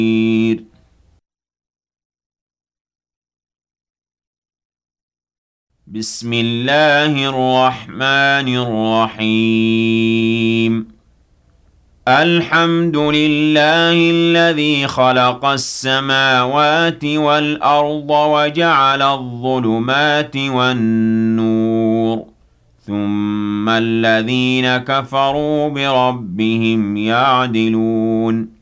بسم الله الرحمن الرحيم الحمد لله الذي خلق السماوات والأرض وجعل الظلمات والنور ثم الذين كفروا بربهم يعدلون